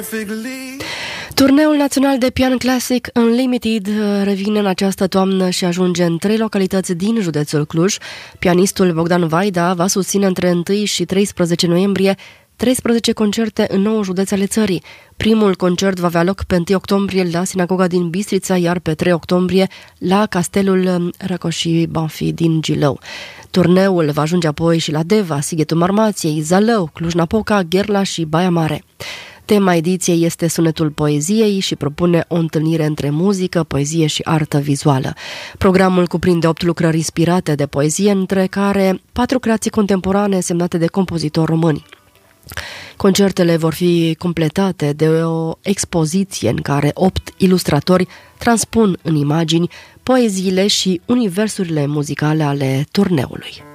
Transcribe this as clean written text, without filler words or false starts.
Turneul național de pian clasic Unlimited revine în această toamnă și ajunge în 3 localități din județul Cluj. Pianistul Bogdan Vaida va susține între 1 și 13 noiembrie 13 concerte în 9 județe ale țării. Primul concert va avea loc pe 1 octombrie la sinagoga din Bistrița, iar pe 3 octombrie la castelul Răcoșii Banfi din Gilău. Turneul va ajunge apoi și la Deva, Sighetul Marmației, Zalău, Cluj-Napoca, Gherla și Baia Mare. Tema ediției este Sunetul Poeziei și propune o întâlnire între muzică, poezie și artă vizuală. Programul cuprinde 8 lucrări inspirate de poezie, între care 4 creații contemporane semnate de compozitori români. Concertele vor fi completate de o expoziție în care 8 ilustratori transpun în imagini poeziile și universurile muzicale ale turneului.